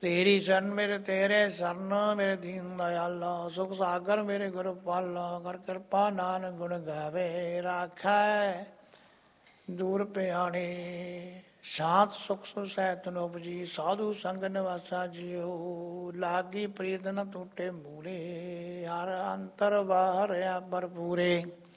ਤੇਰੀ ਸ਼ਰਨ ਮੇਰੇ ਤੇਰੇ ਸ਼ਰਨ ਮੇਰੇ ਦੀਨ ਦਇਆਲਾ। ਸੁਖ ਸਾਗਰ ਮੇਰੇ ਗੁਰ ਪਾਲਾ। ਕਰ ਕਿਰਪਾ ਨਾਨਕ ਗੁਣ ਗਾਵੇ। ਰਾਖੈ ਦੂਰ ਪਿਆਣੀ। ਸ਼ਾਂਤ ਸੁਖ ਸੁਸੈਤ ਨ ਉਪਜੀ। ਸਾਧੂ ਸੰਗ ਨਿਵਾਸਾ ਜੀਓ। ਲਾਗੀ ਪ੍ਰੀਤ ਨ ਟੂਟੇ ਮੂਰੇ। ਹਰ ਅੰਤਰ ਬਾਹਰ ਭਰਪੂਰੇ।